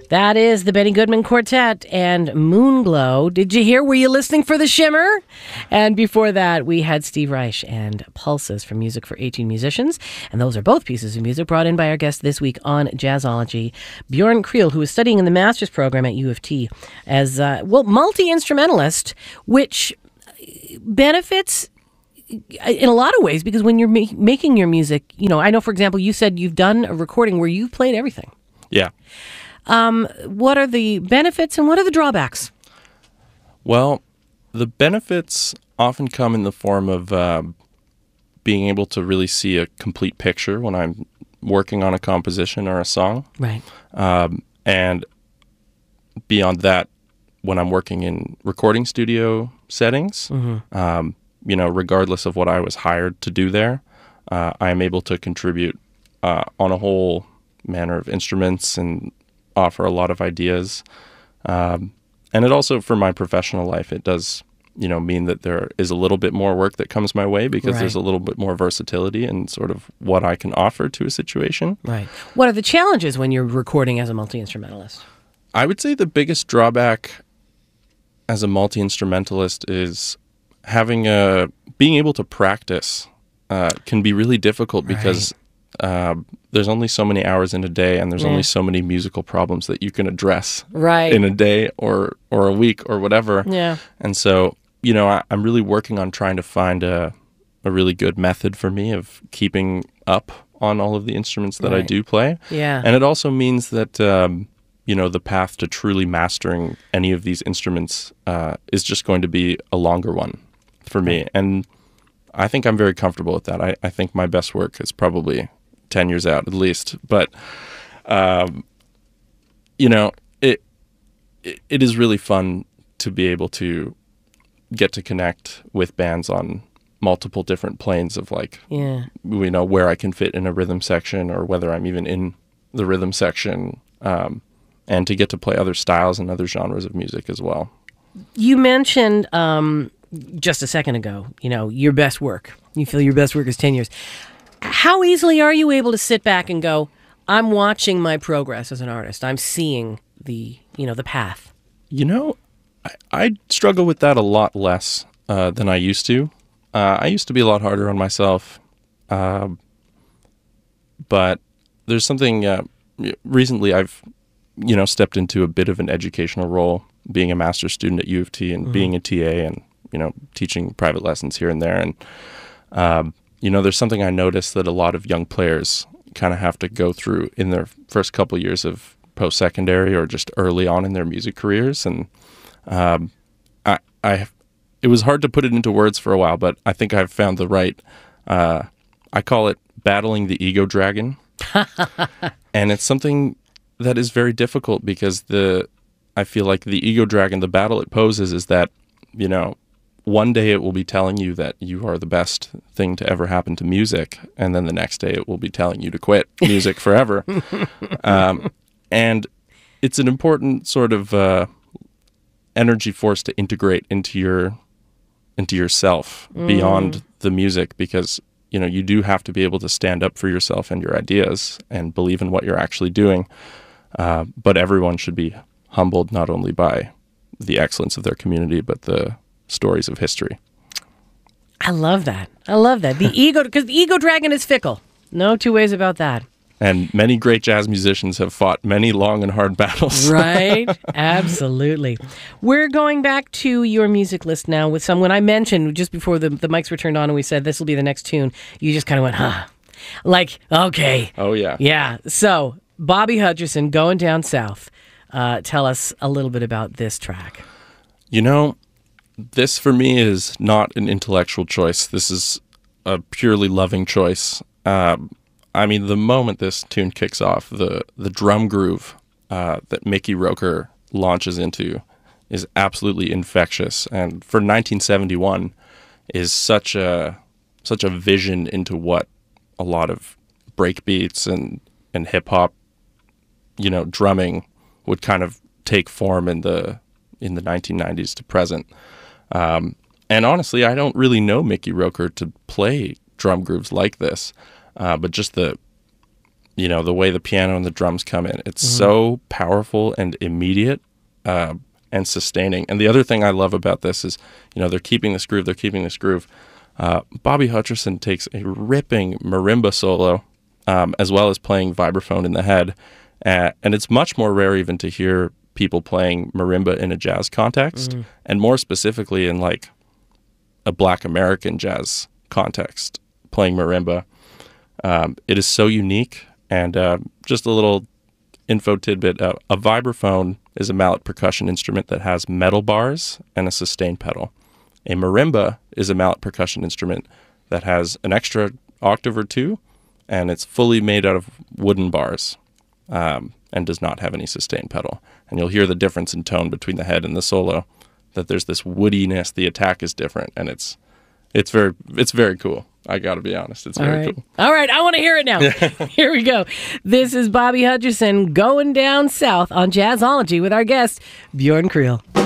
That is the Benny Goodman Quartet and Moonglow. Did you hear? Were you listening for the shimmer? And before that, we had Steve Reich and Pulses from Music for 18 Musicians. And those are both pieces of music brought in by our guest this week on Jazzology, Bjorn Creel, who is studying in the master's program at U of T as, multi-instrumentalist, which benefits in a lot of ways, because when you're making your music, I know, for example, you said you've done a recording where you've played everything. Yeah. What are the benefits and what are the drawbacks? Well, the benefits often come in the form of being able to really see a complete picture when I'm working on a composition or a song. Right. And beyond that, when I'm working in recording studio settings, regardless of what I was hired to do there, I am able to contribute on a whole manner of instruments and offer a lot of ideas. And it also, for my professional life, it does, mean that there is a little bit more work that comes my way because there's a little bit more versatility in sort of what I can offer to a situation. Right. What are the challenges when you're recording as a multi-instrumentalist? I would say the biggest drawback as a multi-instrumentalist is being able to practice can be really difficult because there's only so many hours in a day, and there's only so many musical problems that you can address in a day or a week or whatever. Yeah. And so, I'm really working on trying to find a really good method for me of keeping up on all of the instruments that I do play. Yeah. And it also means that, the path to truly mastering any of these instruments is just going to be a longer one for me. And I think I'm very comfortable with that. I think my best work is probably 10 years out at least. But, it is really fun to be able to get to connect with bands on multiple different planes of where I can fit in a rhythm section or whether I'm even in the rhythm section, and to get to play other styles and other genres of music as well. You mentioned just a second ago, your best work. You feel your best work is 10 years. How easily are you able to sit back and go, I'm watching my progress as an artist. I'm seeing the path. I struggle with that a lot less than I used to. I used to be a lot harder on myself. But there's something, recently I've, stepped into a bit of an educational role, being a master's student at U of T and being a TA and, teaching private lessons here and there. And, there's something I noticed that a lot of young players kind of have to go through in their first couple years of post-secondary or just early on in their music careers. And it was hard to put it into words for a while, but I think I've found the right, I call it battling the ego dragon. And it's something that is very difficult because I feel like the ego dragon, the battle it poses is that, one day it will be telling you that you are the best thing to ever happen to music, and then the next day it will be telling you to quit music forever. And it's an important sort of energy force to integrate into yourself beyond the music, because you do have to be able to stand up for yourself and your ideas and believe in what you're actually doing. But everyone should be humbled not only by the excellence of their community, but the stories of history. I love that. The ego, because the ego dragon is fickle. No two ways about that. And many great jazz musicians have fought many long and hard battles. Right? Absolutely. We're going back to your music list now with someone I mentioned just before the mics were turned on and we said this will be the next tune. You just kind of went, huh? Like, okay. Oh, yeah. Yeah. So, Bobby Hutcherson, Going Down South. Tell us a little bit about this track. This for me is not an intellectual choice. This is a purely loving choice. The moment this tune kicks off, the drum groove that Mickey Roker launches into is absolutely infectious. And for 1971 is such a vision into what a lot of breakbeats and hip hop, drumming would kind of take form in the 1990s to present. And honestly, I don't really know Mickey Roker to play drum grooves like this, but just the the way the piano and the drums come in. It's so powerful and immediate and sustaining. And the other thing I love about this is, they're keeping this groove. Bobby Hutcherson takes a ripping marimba solo, as well as playing vibraphone in the head. And it's much more rare even to hear people playing marimba in a jazz context, and more specifically in like a Black American jazz context, playing marimba. It is so unique. And just a little info tidbit, a vibraphone is a mallet percussion instrument that has metal bars and a sustain pedal. A marimba is a mallet percussion instrument that has an extra octave or two, and it's fully made out of wooden bars, and does not have any sustain pedal. And you'll hear the difference in tone between the head and the solo, that there's this woodiness, the attack is different, and it's very cool. I got to be honest. It's very cool. All right. I want to hear it now. Here we go. This is Bobby Hutcherson going down south on Jazzology with our guest, Bjorn Creel.